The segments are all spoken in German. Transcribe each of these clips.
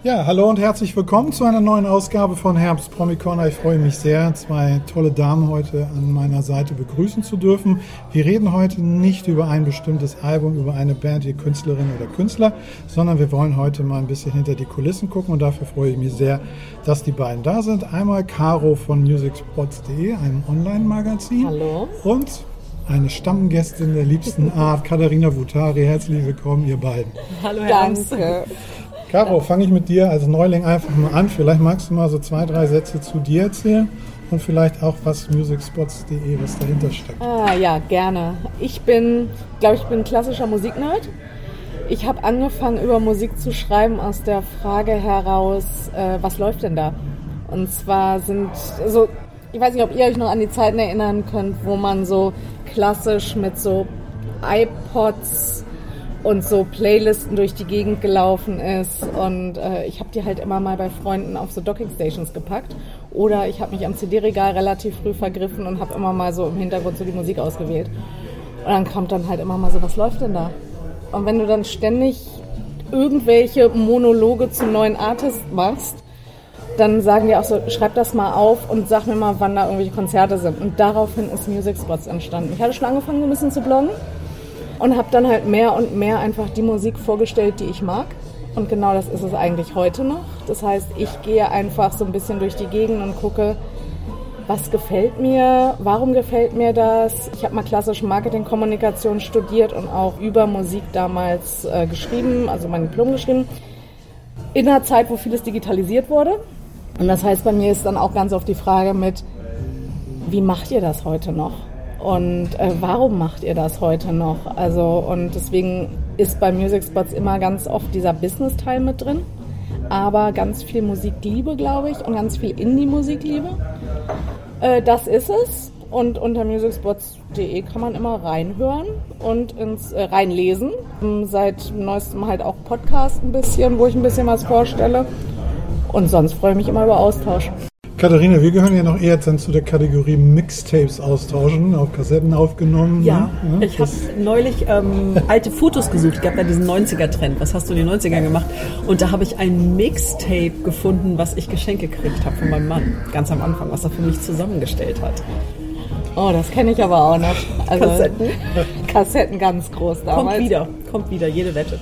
Ja, hallo und herzlich willkommen zu einer neuen Ausgabe von Herbst Promi Corner. Ich freue mich sehr, zwei tolle Damen heute an meiner Seite begrüßen zu dürfen. Wir reden heute nicht über ein bestimmtes Album, über eine Band, die Künstlerin oder Künstler, sondern wir wollen heute mal ein bisschen hinter die Kulissen gucken und dafür freue ich mich sehr, dass die beiden da sind. Einmal Caro von musicspots.de, einem Online-Magazin. Hallo. Und eine Stammgästin der liebsten Art, Katharina Vutari. Herzlich willkommen, ihr beiden. Hallo, danke. Caro, fange ich mit dir als Neuling einfach mal an. Vielleicht magst du mal so 2-3 Sätze zu dir erzählen und vielleicht auch, was musicspots.de, was dahinter steckt. Ja, gerne. Ich bin klassischer Musiknerd. Ich habe angefangen, über Musik zu schreiben aus der Frage heraus, was läuft denn da? Und zwar ich weiß nicht, ob ihr euch noch an die Zeiten erinnern könnt, wo man so klassisch mit so iPods und so Playlisten durch die Gegend gelaufen ist und ich habe die halt immer mal bei Freunden auf so Dockingstations gepackt oder ich habe mich am CD-Regal relativ früh vergriffen und habe immer mal so im Hintergrund so die Musik ausgewählt und dann kommt dann halt immer mal so, was läuft denn da? Und wenn du dann ständig irgendwelche Monologe zum neuen Artist machst, dann sagen die auch so, schreib das mal auf und sag mir mal, wann da irgendwelche Konzerte sind. Und daraufhin ist musicspots entstanden. Ich hatte schon angefangen, so ein bisschen zu bloggen. Und habe dann halt mehr und mehr einfach die Musik vorgestellt, die ich mag. Und genau das ist es eigentlich heute noch. Das heißt, ich gehe einfach so ein bisschen durch die Gegend und gucke, was gefällt mir, warum gefällt mir das. Ich habe mal klassische Marketingkommunikation studiert und auch über Musik damals geschrieben, also mein Diplom geschrieben. In einer Zeit, wo vieles digitalisiert wurde. Und das heißt, bei mir ist dann auch ganz oft die Frage mit, wie macht ihr das heute noch? Und warum macht ihr das heute noch? Und deswegen ist bei musicspots immer ganz oft dieser Business-Teil mit drin, aber ganz viel Musikliebe, glaube ich, und ganz viel Indie-Musikliebe. Das ist es. Und unter musicspots.de kann man immer reinhören und reinlesen. Seit neuestem halt auch Podcast ein bisschen, wo ich ein bisschen was vorstelle. Und sonst freue ich mich immer über Austausch. Katharina, wir gehören ja noch eher dann zu der Kategorie Mixtapes austauschen, auf Kassetten aufgenommen. Ja, ne? Ich habe neulich alte Fotos gesucht. Es gab ja diesen 90er-Trend. Was hast du in den 90ern gemacht? Und da habe ich ein Mixtape gefunden, was ich geschenkt gekriegt habe von meinem Mann. Ganz am Anfang, was er für mich zusammengestellt hat. Oh, das kenne ich aber auch noch. Kassetten ganz groß damals. Kommt wieder, jede Wette.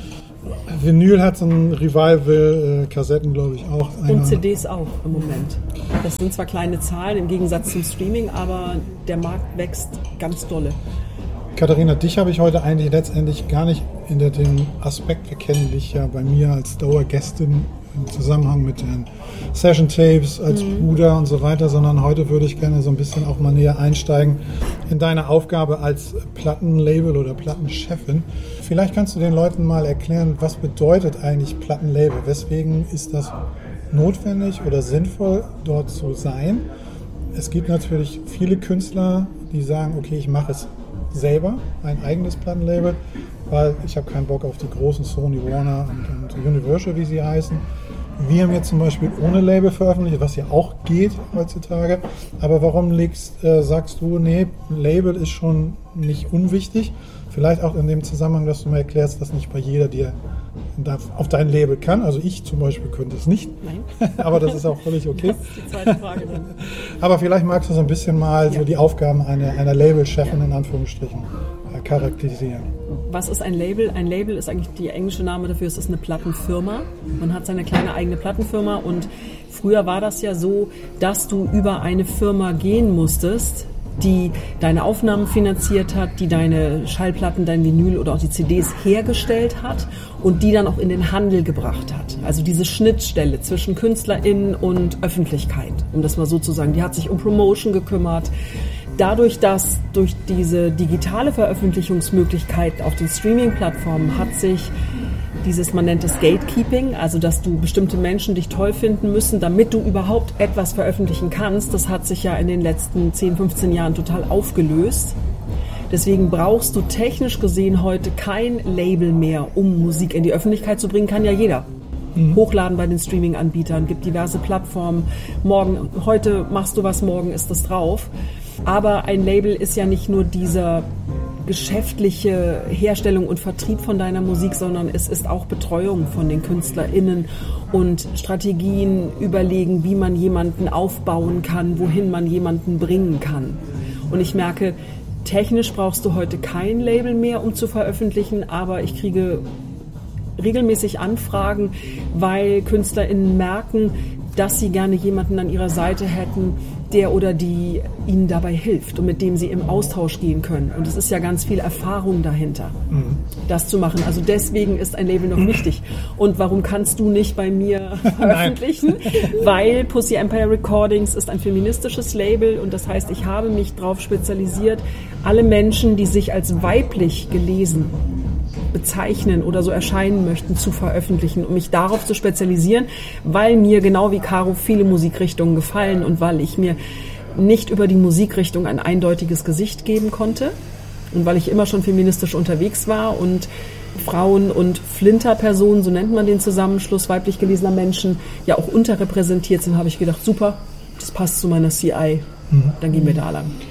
Vinyl hat so ein Revival, Kassetten glaube ich auch. Und CDs auch im Moment. Das sind zwar kleine Zahlen im Gegensatz zum Streaming, aber der Markt wächst ganz dolle. Katharina, dich habe ich heute eigentlich letztendlich gar nicht in dem Aspekt, wir kennen dich ja bei mir als Dauergästin im Zusammenhang mit den Session-Tapes als Bruder und so weiter, sondern heute würde ich gerne so ein bisschen auch mal näher einsteigen in deine Aufgabe als Plattenlabel oder Plattenchefin. Vielleicht kannst du den Leuten mal erklären, was bedeutet eigentlich Plattenlabel? Weswegen ist das notwendig oder sinnvoll, dort zu sein? Es gibt natürlich viele Künstler, die sagen, okay, ich mache es selber, ein eigenes Plattenlabel, weil ich habe keinen Bock auf die großen Sony, Warner und Universal, wie sie heißen. Wir haben jetzt zum Beispiel ohne Label veröffentlicht, was ja auch geht heutzutage. Aber warum sagst du, nee, Label ist schon nicht unwichtig? Vielleicht auch in dem Zusammenhang, dass du mir erklärst, dass nicht bei jeder dir auf dein Label kann. Also ich zum Beispiel könnte es nicht. Nein. Aber das ist auch völlig okay. Das ist die zweite Frage dann. Aber vielleicht magst du so ein bisschen mal so die Aufgaben einer Labelchefin in Anführungsstrichen charakterisieren. Was ist ein Label? Ein Label ist eigentlich der englische Name dafür, es ist eine Plattenfirma. Man hat seine kleine eigene Plattenfirma und früher war das ja so, dass du über eine Firma gehen musstest, die deine Aufnahmen finanziert hat, die deine Schallplatten, dein Vinyl oder auch die CDs hergestellt hat und die dann auch in den Handel gebracht hat. Also diese Schnittstelle zwischen KünstlerInnen und Öffentlichkeit, um das mal so zu sagen. Die hat sich um Promotion gekümmert. Dadurch, dass durch diese digitale Veröffentlichungsmöglichkeit auf den Streaming-Plattformen hat sich man nennt es Gatekeeping, also dass du bestimmte Menschen dich toll finden müssen, damit du überhaupt etwas veröffentlichen kannst. Das hat sich ja in den letzten 10, 15 Jahren total aufgelöst. Deswegen brauchst du technisch gesehen heute kein Label mehr, um Musik in die Öffentlichkeit zu bringen, kann ja jeder. Hochladen bei den Streaming-Anbietern, gibt diverse Plattformen. Heute machst du was, morgen ist das drauf. Aber ein Label ist ja nicht nur dieser geschäftliche Herstellung und Vertrieb von deiner Musik, sondern es ist auch Betreuung von den KünstlerInnen und Strategien überlegen, wie man jemanden aufbauen kann, wohin man jemanden bringen kann. Und ich merke, technisch brauchst du heute kein Label mehr, um zu veröffentlichen, aber ich kriege regelmäßig Anfragen, weil KünstlerInnen merken, dass sie gerne jemanden an ihrer Seite hätten, der oder die ihnen dabei hilft und mit dem sie im Austausch gehen können. Und es ist ja ganz viel Erfahrung dahinter, das zu machen. Also deswegen ist ein Label noch wichtig. Und warum kannst du nicht bei mir veröffentlichen? Weil Pussy Empire Recordings ist ein feministisches Label und das heißt, ich habe mich darauf spezialisiert, alle Menschen, die sich als weiblich gelesen bezeichnen oder so erscheinen möchten, zu veröffentlichen, um mich darauf zu spezialisieren, weil mir genau wie Caro viele Musikrichtungen gefallen und weil ich mir nicht über die Musikrichtung ein eindeutiges Gesicht geben konnte und weil ich immer schon feministisch unterwegs war und Frauen und Flinterpersonen, so nennt man den Zusammenschluss weiblich gelesener Menschen, ja auch unterrepräsentiert sind, habe ich gedacht, super, das passt zu meiner CI, dann gehen wir da lang.